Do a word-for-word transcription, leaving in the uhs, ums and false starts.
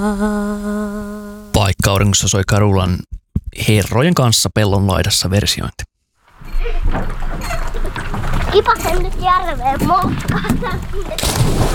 Vaikka auringossa soi Carulan herrojen kanssa pellon laidassa versiointi. Kipasen nyt järveen moukkaan.